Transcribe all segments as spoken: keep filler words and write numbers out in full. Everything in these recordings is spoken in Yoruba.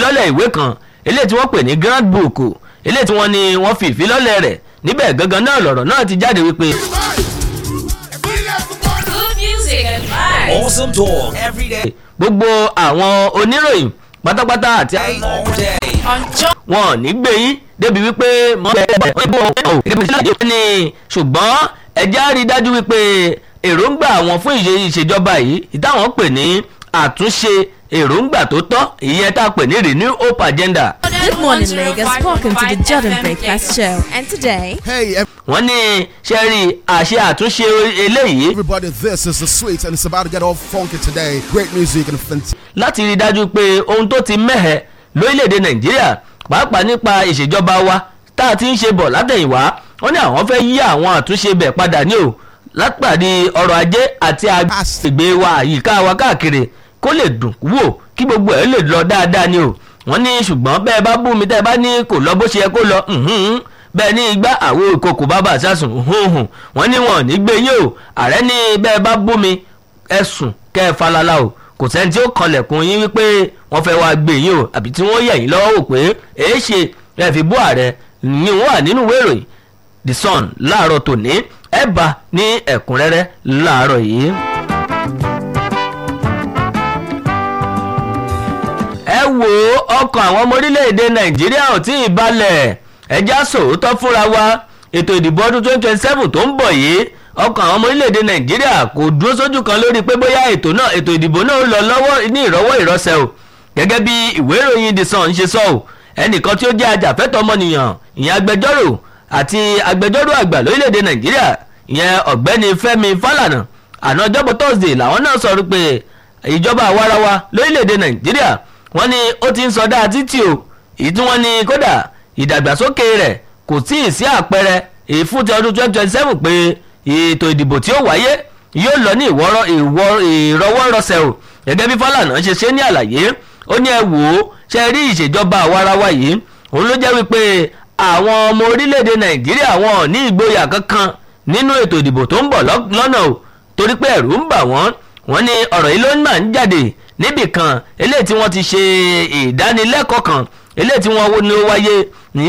ìfilọ́lẹ̀ ìwé kan eléyìí tí wọ́n pè ní grand book eléyìí tí wọ́n ní wọ́n fi ìfilọ́lẹ̀ rẹ̀ níbẹ̀ gangan náà lọ̀rọ̀ náà ti jáde wípé. Good music and vibes. Awesome talk every day. gbogbo àwọn oníròyìn pátápátá àti All day. wọn ò ní gbé yín débi wípé mọ bẹ́ẹ̀ wọ́n bọ̀ ọ́ ìdíje ní ṣùgbọ́n ẹjẹ́ á rí i dájú wípé èròǹgbà àwọn fún ìṣèjọba yìí ìtàwọn pè ní àtúnṣe èròǹgbà tó tọ́ ìyẹn tá a pè ní renew hope agenda. Good morning, Lagos. Welcome to the Jordan Breakfast Show. And today, Hey, wọ́n ní sẹ́rí àṣẹ àtúnṣe eléyìí everybody, this is the sweet, and it's about to get all funky today. Great music and fantastic. láti rí i dájú pé ohun tó ti mẹ́hẹ̀ lórílẹ̀‐èdè nàìjíríà pàápàá nípa ìṣèjọba wa tá a ti ń ṣe bọ̀ látẹ̀yìnwá wọ́n ní àwọn fẹ́ yí àwọn àtúnṣe bẹ̀ padà ní o látàrí ọrọ̀ ajé àti agbègbè wa àyíká wa káàkiri kó lè dùn wò kí gbogbo ẹ̀ lè lọ dáadáa ni o wọ́n ní ṣùgbọ́n bẹ́ẹ̀ bá bú mi tẹ́ ẹ bá ní kò lọ bó ṣe yẹ kó lọ bẹ́ẹ̀ ní igbá àwo ìkòkò bàbá sásùn wọ́n ní wọn ò ní gbé yín o ààrẹ ní bẹ́ẹ̀ bá bú mi ẹ sùn kẹ́ ẹ falala o kò sẹ́ni tí ó kanlẹ̀kùn yín wípé wọ́n fẹ́ wá gbé yín o àbí tí wọ́n yẹ̀ yín lọ́wọ́ wò pé èé ṣe ẹ fi bú ààrẹ ni wọ́n wà nínú ìwé ìròyìn The Sun láàárọ̀ tòní ẹ bá ní ẹ̀kúnrẹ́rẹ́ láàárọ̀ yìí. ẹ wo ọkàn àwọn ọmọ orílẹ̀-èdè Nàìjíríà ò tí ì balẹ̀ ẹjá sòótọ́ fúnra wa ètò ìdìbò ọdún twenty twenty seven tó ń bọ̀ yìí ọkàn àwọn ọmọ orílẹ̀-èdè Nàìjíríà kò dúró sójú kan lórí pé bóyá ètò náà ètò ìdìbò náà ń lọ lọ́wọ́ ní ìrọwọ́ ìrọsẹ̀ o gẹ́gẹ́ bí ìwé ìròyìn The Sun ṣe sọ o ẹnìkan tí ó jẹ́ ajàfẹ́tọ̀ọ́ ọmọnìyàn ìyẹn agbẹjọ́rò àti agbẹjọ́rò àgbà lórílẹ̀‐èdè Nàìjíríà ìyẹn ọ̀gbẹ́ni Fẹ́mi Fálànà àná ọjọ́bọ̀ Thursday làwọn náà sọ̀rọ̀ pé ìjọba àwarawa lórílẹ̀‐èdè Nàìjíríà wọ́n ní ó ti ń sọdá títì o èyí tí wọ́n ní kódà ìdàgbàsókè rẹ̀ kò tí ì sí àpẹẹrẹ èyí fún ti ọdún twenty twenty seven pé ètò ìdìbò tí ó wáyé yóò lọ ní ìrọwọ́rọsẹ̀ o gẹ́gẹ́ bí Fálànà ṣe ṣe ní àlàyé ó ní ẹ wò ó ṣe rí ìṣèjọba àwarawa yìí òun ló jẹ́ wípé àwọn ọmọ orílẹ̀-èdè Nàìjíríà wọn ò ní ìgboyà kankan nínú ètò ìdìbò tó ń bọ̀ lọ́nà o torí pé ẹ̀rù ń bà wọ́n wọ́n ní ọ̀rọ̀ yìí ló ń máa ń jáde níbì kan eléyìí tí wọ́n ti ṣe ìdánilẹ́kọ̀ọ́ kan eléyìí tí wọ́n ní ó wáyé ní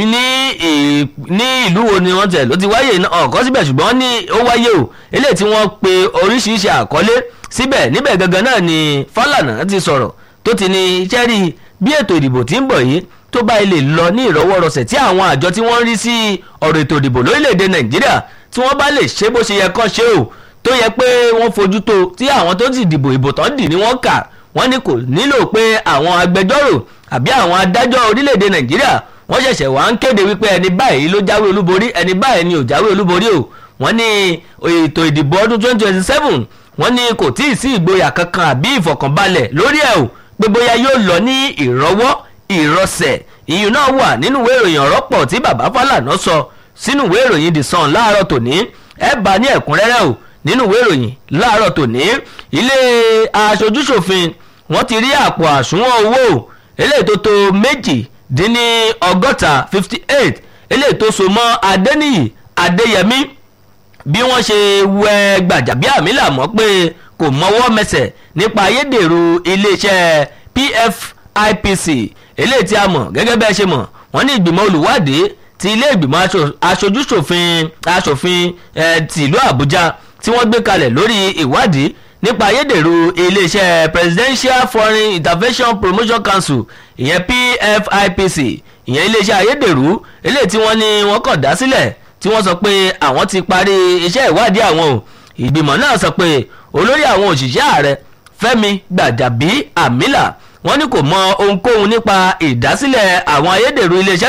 ní ìlú wo ni wọ́n tẹ̀ ló ti wáyé ọ̀kọ́ síbẹ̀ ṣùgbọ́n ní ó wáyé o eléyìí tí wọ́n pe oríṣiríṣi àkọlé síbẹ̀ níbẹ̀ gangan náà ni Fálànà ti sọ̀rọ̀ tó ti ní sẹ́rí bí ètò ìdìbò tí ń bọ̀ yìí tó bá ilé lọ ní ìrọwọ́rọsẹ̀ tí àwọn àjọ tí wọ́n ń rí sí ọ̀rọ̀ ètò ìdìbò lórílẹ̀‐èdè Nàìjíríà tí wọ́n bá lè ṣe bó ṣe yẹ kán ṣe o tó yẹ pé wọ́n fojú tó tí àwọn tó ti dìbò ìbò tán dì ní wọ́n kà wọ́n ní kò nílò pé àwọn agbẹjọ́rò àbí àwọn adájọ́ orílẹ̀‐èdè Nàìjíríà wọ́n ṣẹ̀ṣẹ̀ wá ń kéde wípé ẹni báyìí ló jáwé olúborí ẹni báyìí ni ò jáwé olúborí o wọ́n ní ètò ìdìbò ọdún twenty twenty seven wọ́n ní kò tí ì sí ìgboyà kankan àbí ìfọ̀kànbalẹ̀ lórí ẹ̀ o pé bóyá yóò lọ ní ìrọwọ́ ìrọsẹ̀ ìyún náà wà nínú ìwé ìròyìn ọ̀rọ̀ pọ̀ tí bàbá Fálànà sọ sínú ìwé ìròyìn The Sun láàárọ̀ tòní ẹ bá ní ẹ̀kúnrẹ́rẹ́ o nínú ìwé ìròyìn láàárọ̀ tòní ilé aṣojúṣòfin wọ́n ti rí àpò àsùnwọ̀n owó eléyìí tó tó méjì dín ní ọgọ́ta fifty eight eléyìí tó so mọ́ Adéníyì Adéyẹmí bí wọ́n ṣe wẹ Gbàjàbíàmílà mọ́ pé kò mọwọ́ mẹsẹ̀ nípa ayédèrú iléeṣẹ́ P F I P C eléyìí tí a mọ̀ gẹ́gẹ́ bẹ́ẹ̀ ṣe mọ̀ wọ́n ní ìgbìmọ̀ olùwádìí ti ilé ìgbìmọ̀ aṣojúṣòfin aṣòfin tìlú Àbújá tí wọ́n gbé kalẹ̀ lórí ìwádìí nípa ayédèrú iléeṣẹ́ Presidential Foreign Intervention Promotion Council ìyẹn P F I P C ìyẹn iléeṣẹ́ ayédèrú eléyìí tí wọ́n ní wọ́n kàn dá sílẹ̀ tí wọ́n sọ pé àwọn ti parí iṣẹ́ ìwádìí àwọn o ìgbìmọ̀ náà sọ pé olórí àwọn òṣìṣẹ́ ààrẹ Fẹ́mi Gbàjàbíàmílà wọ́n ní kò mọ ohunkóhun nípa ìdásílẹ̀ àwọn ayédèrú iléeṣẹ́